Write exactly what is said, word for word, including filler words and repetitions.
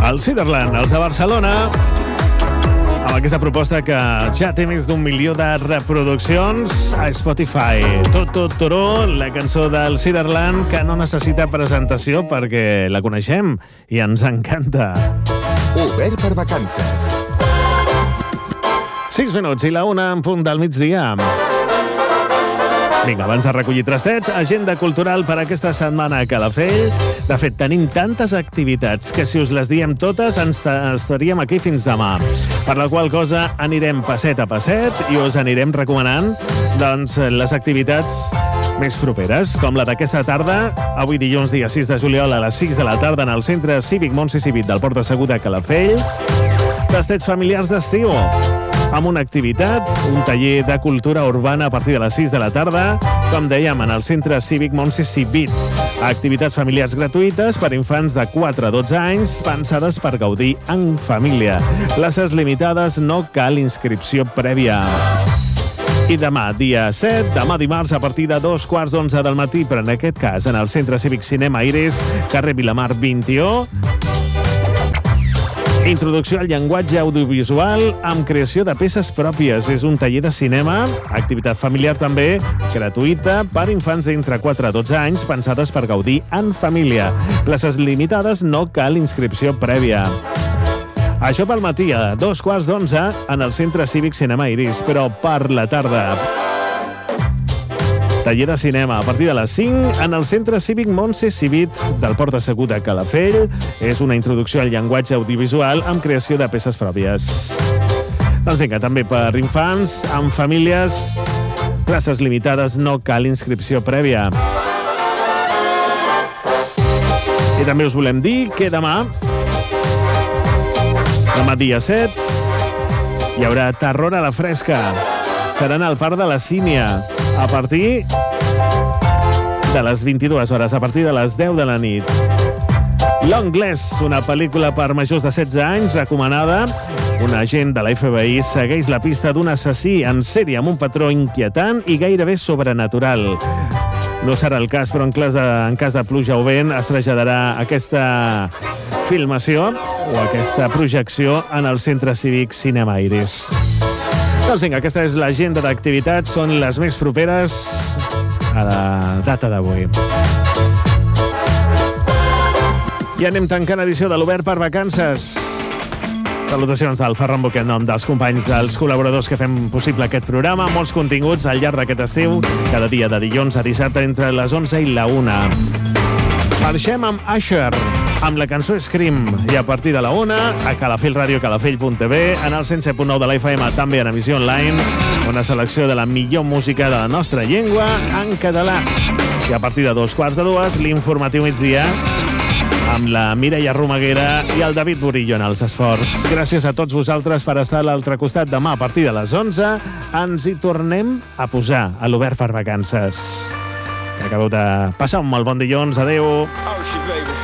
El Ciderland, els de Barcelona, amb aquesta proposta que ja té més d'un milió de reproduccions a Spotify. Tot, tot, toró, la cançó del Ciderland que no necessita presentació perquè la coneixem i ens encanta. Obert per vacances. Sis minuts i la una en punt del migdia. Vinga, abans de recollir trastets, agenda cultural per aquesta setmana a Calafell. De fet, tenim tantes activitats que si us les diem totes ens estaríem aquí fins demà. Per la qual cosa anirem passet a passet i us anirem recomanant doncs, les activitats més properes, com la d'aquesta tarda, avui dilluns, dia sis de juliol, a les sis de la tarda, en el Centre Cívic Montse Cívic del Port de Segur de Calafell. Tastets familiars d'estiu, amb una activitat, un taller de cultura urbana a partir de les sis de la tarda, com dèiem, en el Centre Cívic Montse Cívic. Activitats familiars gratuïtes per infants de quatre a dotze anys, pensades per gaudir en família. Places limitades, no cal inscripció prèvia. I demà, dia set, demà dimarts, a partir de dos quarts d'onze del matí, però en aquest cas en el Centre Cívic Cinema Iris, carrer Vilamar vint-i-u, introducció al llenguatge audiovisual amb creació de peces pròpies. És un taller de cinema, activitat familiar també, gratuïta per infants d'entre quatre a dotze anys, pensades per gaudir en família. Places limitades, no cal inscripció prèvia. Això pel matí, a dos quarts d'onze, en el Centre Cívic Cinema Iris, però per la tarda. Taller de cinema a partir de les cinc en el Centre Cívic Montse Cívic del Port de Segur de Calafell. És una introducció al llenguatge audiovisual amb creació de peces pròpies. Doncs vinga, també per infants, amb famílies, places limitades, no cal inscripció prèvia. I també us volem dir que demà, demà dia set, hi haurà Terror a la Fresca. Seran al Parc de la Sínia, a partir de les vint-i-dues hores, a partir de les deu de la nit. L'Anglès, una pel·lícula per majors de setze anys, recomanada. Un agent de la F B I segueix la pista d'un assassí en sèrie amb un patró inquietant i gairebé sobrenatural. No serà el cas, però en cas de, en cas de pluja o vent es traslladarà aquesta filmació o aquesta projecció en el Centre Cívic Cinema Iris. Doncs vinga, aquesta és l'agenda d'activitats, són les més properes a la data d'avui. I anem tancant edició de l'Obert per vacances. Salutacions del Ferran Boquer en nom dels companys, dels col·laboradors que fem possible aquest programa. Molts continguts al llarg d'aquest estiu, cada dia de dilluns a dissabte entre les onze i la una. Marxem amb Usher, amb la cançó Scream, i a partir de la una, a Calafell Ràdio, calafell punt tv, en el cent set punt nou de la F M, també en emissió online, una selecció de la millor música de la nostra llengua en català. I a partir de dos quarts de dues, l'informatiu migdia, amb la Mireia Romaguera i el David Burillo en els esports. Gràcies a tots vosaltres per estar a l'altre costat. Demà, a partir de les onze, ens hi tornem a posar a l'Obert per vacances. Que acabeu de passar un molt bon dilluns. Adéu. Oh, shit, baby.